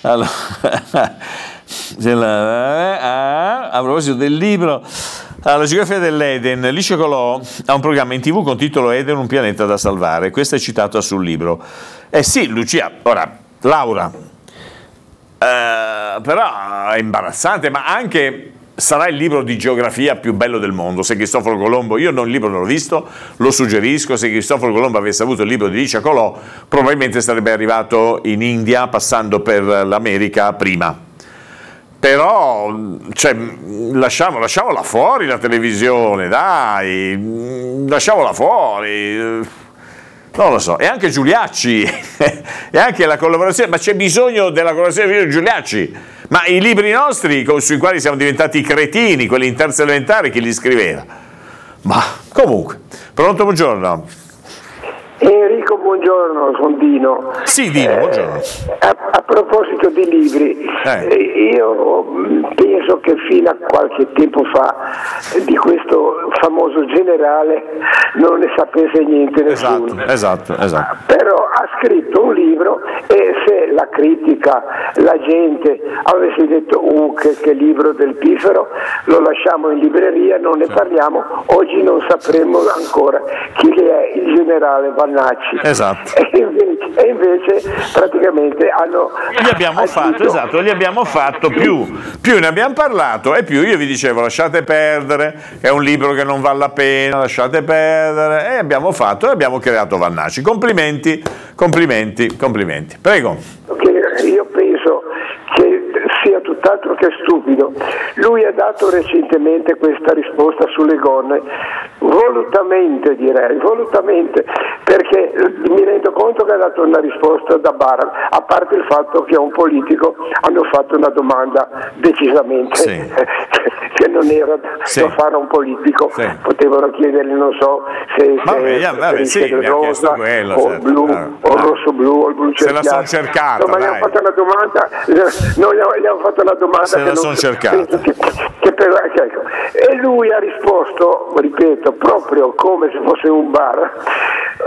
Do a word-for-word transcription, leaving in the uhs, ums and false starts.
allora, a proposito del libro, la geografia dell'Eden, Licio Colò ha un programma in tv con titolo Eden, un pianeta da salvare. Questo è citato sul libro. Eh sì, Lucia, ora, Laura, eh, però è imbarazzante, ma anche sarà il libro di geografia più bello del mondo. Se Cristoforo Colombo, io non il libro non l'ho visto, lo suggerisco, se Cristoforo Colombo avesse avuto il libro di Licio Colò, probabilmente sarebbe arrivato in India passando per l'America prima. Però cioè, lasciamo, lasciamola fuori la televisione, dai, lasciamola fuori, non lo so. E anche Giuliacci, e anche la collaborazione, ma c'è bisogno della collaborazione di Giuliacci. Ma i libri nostri sui quali siamo diventati cretini, quelli in terza elementare, chi li scriveva? Ma comunque, pronto, buongiorno. Enrico, buongiorno, sono Dino. Sì, Dino, buongiorno. Eh, a, a proposito di libri, eh. Eh, io penso che fino a qualche tempo fa eh, di questo famoso generale non ne sapesse niente nessuno. Esatto, esatto, esatto. Però ha scritto un libro e se la critica, la gente avesse detto uh, che, che libro del piffero, lo lasciamo in libreria, non ne parliamo, oggi non sapremo ancora chi è il generale Vannacci. Esatto. E invece, e invece praticamente hanno gli abbiamo fatto, esatto, gli abbiamo fatto più, più ne abbiamo parlato e più io vi dicevo lasciate perdere, è un libro che non vale la pena, lasciate perdere, e abbiamo fatto e abbiamo creato Vannacci. Complimenti, complimenti, complimenti. Prego. Io penso che sia tutt'altro che stupido. Lui ha dato recentemente questa risposta sulle gonne, volutamente direi, volutamente, perché mi rendo conto che ha dato una risposta da bar, a parte il fatto che a un politico hanno fatto una domanda decisamente sì. che non era sì. da fare a un politico, sì. Potevano chiedergli, non so, se, vabbè, se, vabbè, se sì, rosa quello, o certo. blu, ah, o ah. rosso-blu o il blu cerchiato. Se la sono cercata, no, ma gli hanno fatto una domanda, noi gli hanno fatto una domanda se che la non sono cercata. Che, che per, che, ecco. E lui ha risposto, ripeto, proprio come se fosse un bar,